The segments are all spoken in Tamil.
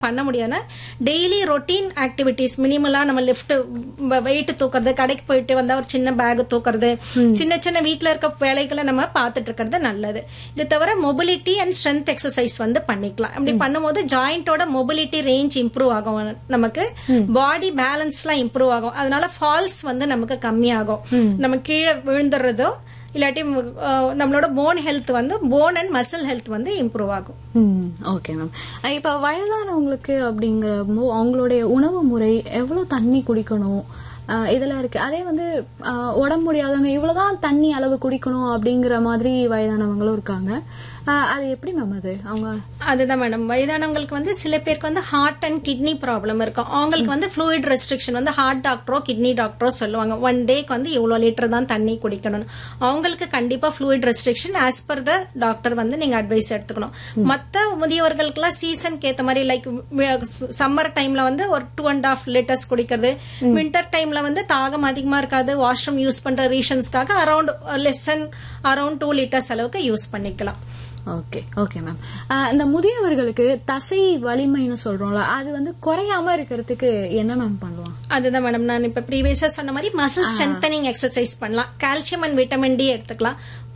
பண்ண முடியாதுன்னா டெய்லி ரொட்டீன் ஆக்டிவிட்டிஸ் மினிமலா நம்ம லிஃப்ட் வெயிட் தூக்குறது, கடைக்கு போயிட்டு வந்தா ஒரு சின்ன பேக் தூக்குறது, சின்ன சின்ன வீட்டுல இருக்க வேலைகளை நம்ம பார்த்துட்டு இருக்கிறது நல்லது. இது தவிர மொபிலிட்டி அண்ட் ஸ்ட்ரென்த் எக்ஸசைஸ் பண்ணிக்கலாம். அப்படி பண்ணும்போது ஜாயிண்டோட மொபிலிட்டி ரேஞ்ச் இம்ப்ரூவ் ஆகும், நமக்கு பாடி பேலன்ஸ் எல்லாம் இம்ப்ரூவ் ஆகும். அதனால ஃபால்ஸ் நமக்கு கம்மியாகும். நம்ம கீழே விழுந்துறதோ இல்லாட்டி நம்மளோட phone health phone and muscle health improve ஆகும். Okay ma'am. இப்ப வயதானவங்களுக்கு அப்படிங்கிறப்போ அவங்களுடைய உணவு முறை, எவ்வளவு தண்ணி குடிக்கணும் இதெல்லாம் இருக்கு. அதே உடம்பு முடியாதவங்க இவ்வளவுதான் தண்ணி அளவு குடிக்கணும் அப்படிங்கிற மாதிரி வயதானவங்களும் இருக்காங்க. அது எப்படி மேம் அவங்க? அதுதான் மேடம், வயதானவங்களுக்கு சில பேருக்கு ஹார்ட் அண்ட் கிட்னி ப்ராப்ளம் இருக்கும். அவங்களுக்கு ஃப்ளூயிட் ரெஸ்ட்ரிக்ஷன் ஹார்ட் டாக்டரோ கிட்னி டாக்டரோ சொல்லுவாங்க, 1 டேக்கு இவ்வளவு லிட்டர் தான் தண்ணி குடிக்கணும். அவங்களுக்கு கண்டிப்பா fluid restriction as per the doctor நீங்க அட்வைஸ் எடுத்துக்கணும். மத்த முதியவர்களுக்கு எல்லாம் சீசனுக்கு ஏத்த மாதிரி லைக் சம்மர் டைம்ல ஒரு 2.5 லிட்டர்ஸ் குடிக்கிறது, வின்டர் டைம்ல தாகம் அதிகமா இருக்காது, வாஷ்ரூம் யூஸ் பண்ற ரீசன்ஸ்க்காக அரௌண்ட் 2 லிட்டர்ஸ் அளவுக்கு யூஸ் பண்ணிக்கலாம். Okay okay ma'am. இந்த முதியவர்களுக்கு தசை வலிமைன்னு சொல்றோம்ல, அது குறையாம இருக்கிறதுக்கு என்ன மேம் பண்ணுவோம்? அதுதான் மேடம், நான் இப்ப ப்ரீவியஸா சொன்ன மாதிரி மசில் ஸ்ட்ரென்தனிங் எக்ஸசைஸ் பண்ணலாம், கால்சியம் அண்ட் விட்டமின் டி எடுத்துக்கலாம்.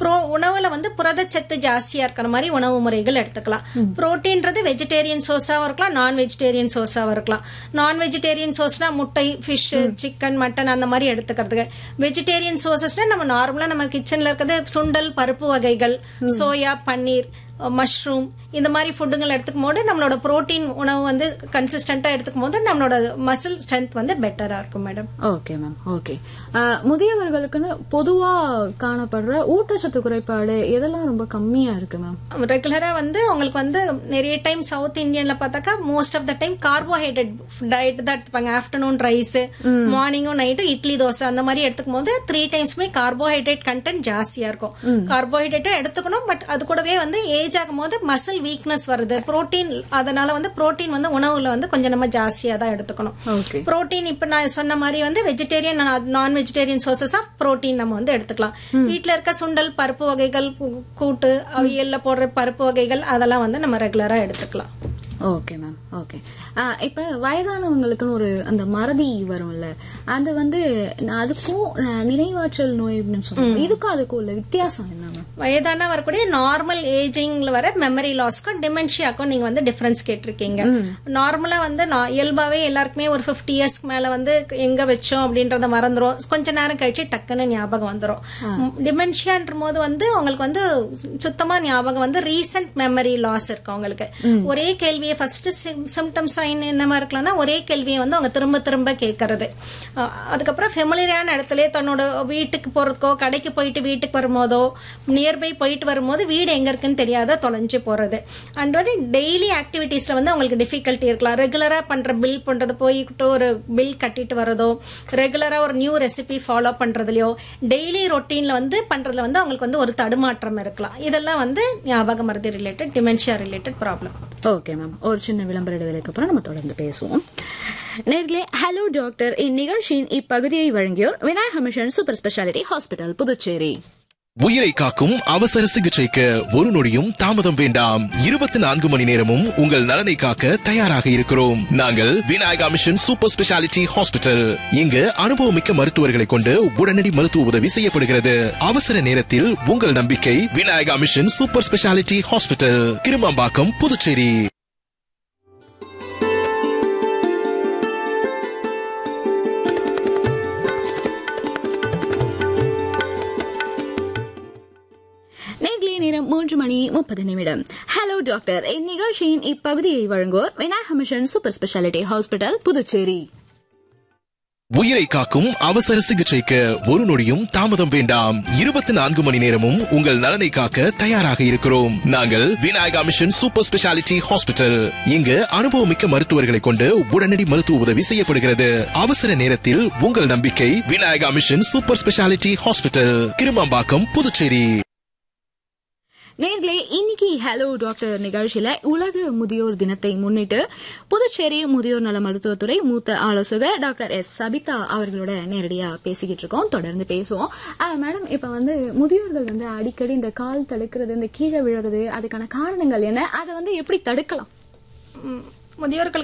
உணவுல புரதச்சத்து ஜாஸ்தியா இருக்கிற மாதிரி உணவு முறைகள் எடுத்துக்கலாம். புரோட்டீன்றது வெஜிடேரியன் சோர்ஸாவும் இருக்கலாம், நான் வெஜிடேரியன் சோர்ஸாவும் இருக்கலாம். நான் வெஜிடேரியன் சோர்ஸ்னா முட்டை, ஃபிஷ், சிக்கன், மட்டன் அந்த மாதிரி எடுத்துக்கிறதுக்கு. வெஜிடேரியன் சோர்சஸ்னா நம்ம நார்மலா நம்ம கிச்சன்ல இருக்கிறது சுண்டல், பருப்பு வகைகள், சோயா, பன்னீர், மஷ்ரூம் இந்த மாதிரி ஃபுட்டுகள் எடுத்துக்கும் போது நம்மளோட புரோட்டீன் உணவு கன்சிஸ்டன்டா எடுத்துக்கும் போது நம்மளோட மசில் ஸ்ட்ரென்த் பெட்டரா இருக்கும் மேடம். Okay ma'am. ஓகே. முதியவர்களுக்குன்னு பொதுவா காணப்படுற ஊட்டச்சத்து குறைபாடு இதெல்லாம் ரொம்ப கம்மியா இருக்கு மேம். ரெகுலரா உங்களுக்கு நிறைய டைம் சவுத் இந்தியன்ல பார்த்தாக்கா most of the time carbohydrate diet தான் எடுத்துப்பாங்க. ஆஃப்டர்நூன் ரைஸ், மார்னிங்கும் நைட்டும் இட்லி, தோசை அந்த மாதிரி எடுத்துக்கும் போது 3 டைம்ஸ்மே கார்போஹைட்ரேட் கண்டென்ட் ஜாஸ்தியா இருக்கும். கார்போஹைட்ரேட்டா எடுத்துக்கணும், பட் அது கூடவே ஏஜ் ஆகும் போது மசில் வீக்னஸ் வருது, புரோட்டீன், அதனால புரோட்டீன் உணவுல கொஞ்சம் நம்ம ஜாஸ்தியா தான் எடுத்துக்கணும். புரோட்டீன் இப்ப நான் சொன்ன மாதிரி வெஜிடேரியன், நான் வெஜிடேரியன் சோர்சஸ் ஆஃப் புரோட்டீன் நம்ம எடுத்துக்கலாம். வீட்டுல இருக்க சுண்டல், பருப்பு வகைகள், கூட்டு, அவியல்ல போடுற பருப்பு வகைகள் அதெல்லாம் நம்ம ரெகுலரா எடுத்துக்கலாம். Okay ma'am. ஓகே. இப்ப வயதானவங்களுக்குன்னு ஒரு அந்த மறதி வரும்ல, அது அதுக்கும் நினைவாற்றல் நோய் அப்படின்னு சொல்றோம், இதுக்கும் அதுக்கும் உள்ள வித்தியாசம் என்ன மேம்? வயதான வரக்கூடிய நார்மல் ஏஜிங்ல வர மெமரி லாஸ்க்கும் டிமென்ஷியாக்கும் நீங்க டிஃபரன்ஸ் கேட்டிருக்கீங்க. நார்மலா இயல்பாவே எல்லாருக்குமே ஒரு 50 இயர்ஸ்க்கு மேல எங்க வச்சோம் அப்படின்றத மறந்துரும், கொஞ்ச நேரம் கழிச்சு டக்குன்னு ஞாபகம் வந்துரும். டிமென்ஷியான்ற போது உங்களுக்கு சுத்தமா ஞாபகம் ரீசன்ட் மெமரி லாஸ் இருக்கு. அவங்களுக்கு ஒரே கேள்வியை ஃபர்ஸ்ட் சிம்டம் சைன் என்னமா இருக்கலாம்னா ஒரே கேள்வியை அவங்க திரும்ப திரும்ப கேட்கறது. அதுக்கப்புறம் ஃபெமிலியரான இடத்துல தன்னோட வீட்டுக்கு போறதுக்கோ, கடைக்கு போயிட்டு வீட்டுக்கு வரும்போதோ, நியர்பை போயிட்டு வரும்போது வீடு எங்க இருக்குன்னு தெரியாத தொலைஞ்சு போறது. அண்ட் டெய்லி ஆக்டிவிட்டிஸ்ல அவங்களுக்கு டிஃபிகல்ட்டி இருக்கலாம். ரெகுலரா பண்ற பில் பண்றது, போயிட்டு ஒரு பில் கட்டிட்டு வரதோ, ரெகுலரா ஒரு நியூ ரெசிபி ஃபாலோ பண்றதுலயோ, டெய்லி ரொட்டீன்ல பண்றதுல அவங்களுக்கு ஒரு தடுமாற்றம் இருக்கலாம். இதெல்லாம் ஞாபக மறதி related, dementia related problem. Okay ma'am. ஒரு சின்ன விளம்பர இடைவேளைக்கு அப்புறம் நம்ம தொடர்ந்து பேசுவோம். நேர்களே, ஹலோ டாக்டர் இந்நிகழ்ச்சியின் இப்பகுதியை வழங்கியோர் Vinayaka mission super speciality hospital, Puducherry. உயிரை காக்கும் அவசர சிகிச்சைக்கு ஒரு நொடியும் தாமதம் வேண்டாம். 24 மணி நேரமும் உங்கள் நலனை காக்க தயாராக இருக்கிறோம். நாங்கள் Vinayaka mission super speciality hospital. இங்கு அனுபவமிக்க மருத்துவர்களை கொண்டு உடனடி மருத்துவ உதவி செய்யப்படுகிறது. அவசர நேரத்தில் உங்கள் நம்பிக்கை Vinayaka mission super speciality hospital, Kirumampakkam, Puducherry. நேரம் 3:30. ஹலோ டாக்டர் இந்நிகழ்ச்சியின் இப்பகுதியை வழங்குவோர் Vinayaka mission super speciality hospital, Puducherry. உயிரை காக்கும் அவசர சிகிச்சைக்கு ஒரு நொடியும் தாமதம் வேண்டாம். 24 மணி நேரமும் உங்கள் நலனை காக்க தயாராக இருக்கிறோம். நாங்கள் Vinayaka mission super speciality hospital. இங்கு அனுபவமிக்க மருத்துவர்களை கொண்டு உடனடி மருத்துவ உதவி செய்யப்படுகிறது. அவசர நேரத்தில் உங்கள் நம்பிக்கை Vinayaka mission super speciality hospital, Kirumampakkam, Puducherry. நேர்களே, இன்னைக்கு ஹலோ டாக்டர் நிகழ்ச்சியில உலக முதியோர் தினத்தை முன்னிட்டு புதுச்சேரி முதியோர் நல மருத்துவத்துறை மூத்த ஆலோசகர் டாக்டர் எஸ். சபிதா அவர்களோட நேரடியா பேசிக்கிட்டு இருக்கோம். தொடர்ந்து பேசுவோம். மேடம், இப்ப முதியோர்கள் அடிக்கடி இந்த கால் தடுக்கிறது, இந்த கீழே விழுறது, அதுக்கான காரணங்கள் என்ன, அதை எப்படி தடுக்கலாம்? முதியோர்களுக்கு